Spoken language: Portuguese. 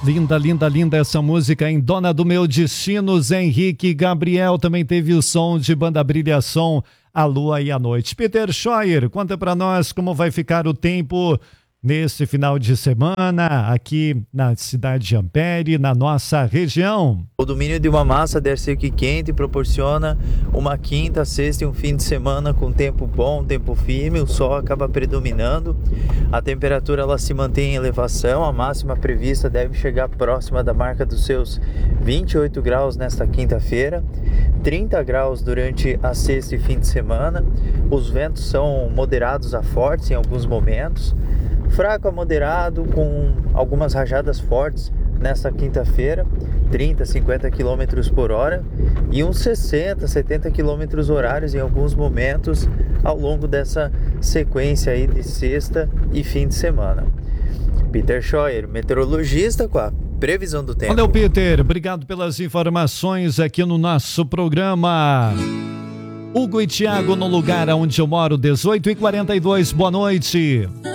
Linda, linda, linda essa música, em Dona do Meu Destino, Zé Henrique Gabriel. Também teve o som de Banda Brilhação, A Lua e a Noite. Peter Scheuer, conta pra nós como vai ficar o tempo nesse final de semana aqui na cidade de Ampere, na nossa região. O domínio de uma massa de ar seco e quente proporciona uma quinta, sexta e um fim de semana com tempo bom, tempo firme, o sol acaba predominando, a temperatura ela se mantém em elevação, a máxima prevista deve chegar próxima da marca dos seus 28 graus nesta quinta-feira, 30 graus durante a sexta e fim de semana, os ventos são moderados a fortes em alguns momentos, fraco a moderado com algumas rajadas fortes nesta quinta-feira, 30, 50 km por hora e uns 60, 70 km horários em alguns momentos ao longo dessa sequência aí de sexta e fim de semana. Peter Scheuer, meteorologista, com a previsão do tempo. Valeu, Peter. Obrigado pelas informações aqui no nosso programa. Hugo e Thiago no lugar onde eu moro, 18h42. Boa noite.